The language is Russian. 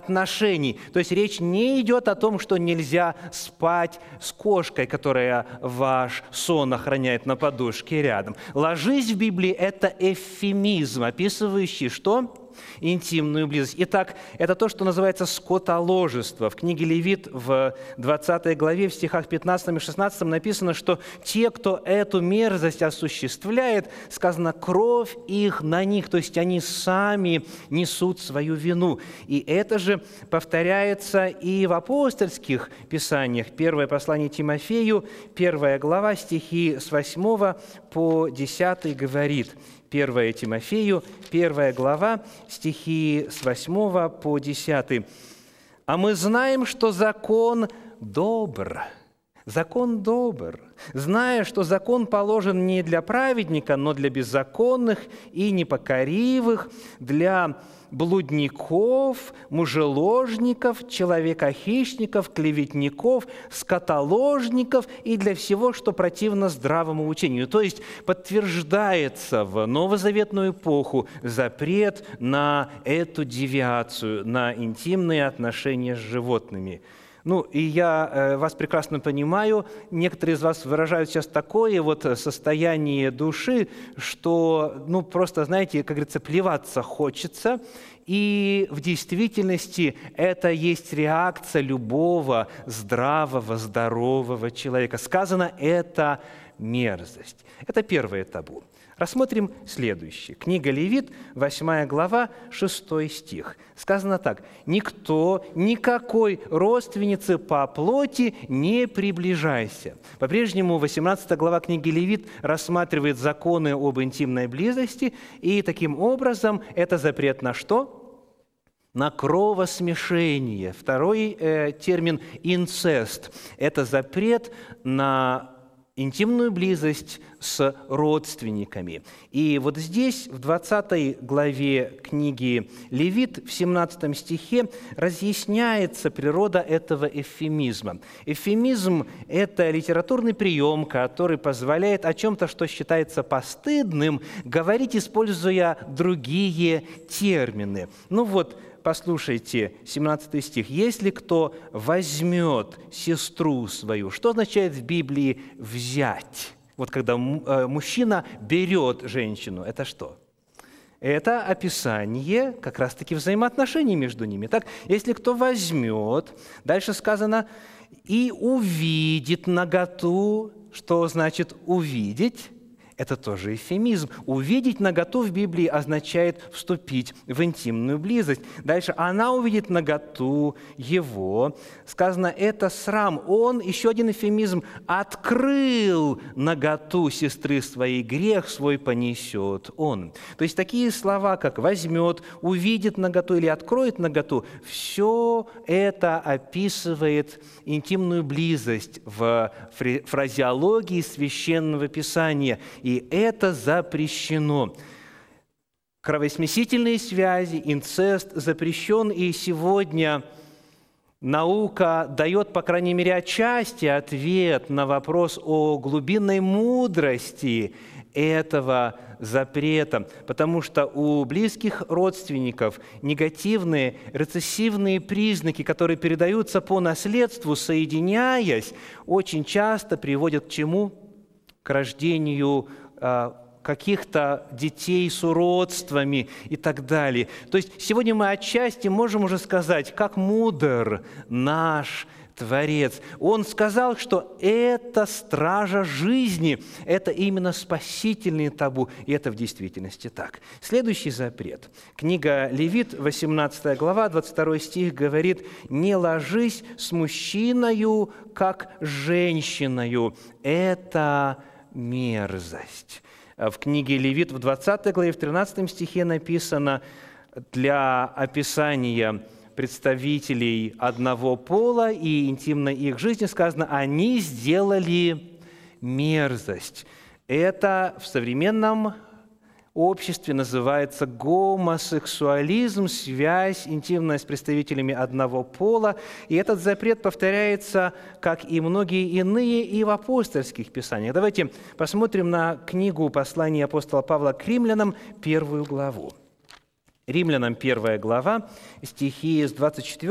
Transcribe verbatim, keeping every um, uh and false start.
отношений. То есть речь не идет о том, что нельзя спать с кошкой, которая ваш сон охраняет на подушке рядом. Ложись в Библии – это эвфемизм, описывающий что? Интимную близость. Итак, это то, что называется скотоложество. В книге Левит в двадцатой главе, в стихах пятнадцатом и шестнадцатом написано, что те, кто эту мерзость осуществляет, сказано, кровь их на них, то есть они сами несут свою вину. И это же повторяется и в апостольских писаниях. Первое послание Тимофею, первая глава, стихи с восьмого по десятый говорит. первое Тимофею, первая глава, стихи с восьмого по десятый. «А мы знаем, что закон добр». Закон добр, зная, что закон положен не для праведника, но для беззаконных и непокоривых, для блудников, мужеложников, человекохищников, клеветников, скотоложников и для всего, что противно здравому учению. То есть подтверждается в новозаветную эпоху запрет на эту девиацию, на интимные отношения с животными. Ну, и я э, вас прекрасно понимаю, некоторые из вас выражают сейчас такое вот состояние души, что, ну, просто, знаете, как говорится, плеваться хочется, и в действительности это есть реакция любого здравого, здорового человека. Сказано, это мерзость. Это первое табу. Рассмотрим следующее. Книга Левит, восьмая глава, шестой стих. Сказано так. «Никто, никакой родственнице по плоти не приближайся». По-прежнему восемнадцатая глава книги Левит рассматривает законы об интимной близости, и таким образом это запрет на что? На кровосмешение. Второй э, термин «инцест» – это запрет на интимную близость с родственниками. И вот здесь, в двадцатой главе книги Левит, в семнадцатом стихе, разъясняется природа этого эвфемизма. Эвфемизм – это литературный прием, который позволяет о чем-то, что считается постыдным, говорить, используя другие термины. Ну вот, послушайте, семнадцатый стих. «Если кто возьмет сестру свою», что означает в Библии «взять»? Вот когда мужчина берет женщину, это что? Это описание как раз-таки взаимоотношений между ними. Так, если кто возьмет, дальше сказано, и увидит наготу, что значит увидеть? Это тоже эвфемизм. Увидеть наготу в Библии означает вступить в интимную близость. Дальше она увидит наготу его. Сказано, это срам. Он, еще один эвфемизм, открыл наготу сестры своей, грех свой понесет он. То есть такие слова, как возьмет, увидит наготу или откроет наготу, все это описывает интимную близость в фразеологии Священного Писания. И это запрещено. Кровосмесительные связи, инцест запрещен, и сегодня наука дает, по крайней мере, отчасти ответ на вопрос о глубинной мудрости этого запрета, потому что у близких родственников негативные рецессивные признаки, которые передаются по наследству, соединяясь, очень часто приводят к чему? К рождению э, каких-то детей с уродствами и так далее. То есть сегодня мы отчасти можем уже сказать, как мудр наш Творец. Он сказал, что это стража жизни, это именно спасительный табу, и это в действительности так. Следующий запрет. Книга Левит, восемнадцатая глава, двадцать второй стих говорит, «Не ложись с мужчиною, как с женщиною». Это мерзость. В книге Левит в двадцатой главе, в тринадцатом стихе написано для описания представителей одного пола и интимной их жизни сказано, они сделали мерзость. Это в современном обществе называется гомосексуализм, связь интимная с представителями одного пола. И этот запрет повторяется, как и многие иные, и в апостольских писаниях. Давайте посмотрим на книгу послания апостола Павла к римлянам, первую главу. Римлянам первая глава, стихи с двадцать четвёртого